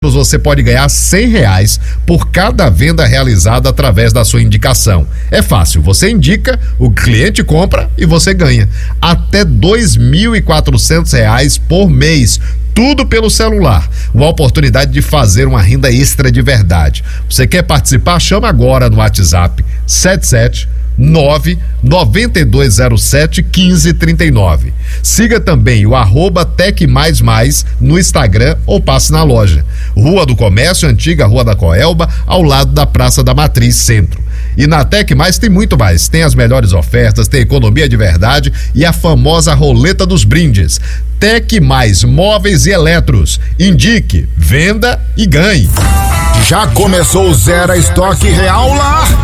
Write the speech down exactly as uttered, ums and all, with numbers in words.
bônus você pode ganhar cem reais por cada venda realizada através da sua indicação. É fácil, você indica, o cliente compra e você ganha. Até dois mil e quatrocentos reais por mês. Tudo pelo celular. Uma oportunidade de fazer uma renda extra de verdade. Você quer participar? Chama agora no WhatsApp sete sete nove nove dois zero sete um cinco três nove. Siga também o arroba Tec Mais Mais no Instagram ou passe na loja. Rua do Comércio, antiga Rua da Coelba, ao lado da Praça da Matriz Centro. E na Tec Mais tem muito mais. Tem as melhores ofertas, tem economia de verdade e a famosa roleta dos brindes. Tec Mais Móveis e Eletros. Indique, venda e ganhe. Já começou o Zero Estoque Real lá?